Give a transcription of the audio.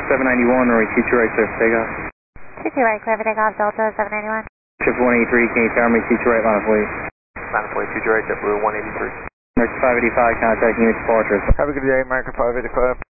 791, runway 22 right, clear for takeoff. 22 right, clear for takeoff, Delta 791. Trip 183, can you tell me 22 right, line of way? Line of way 22 right, JetBlue 183. American 585, contacting you, departure. Have a good day, American 585.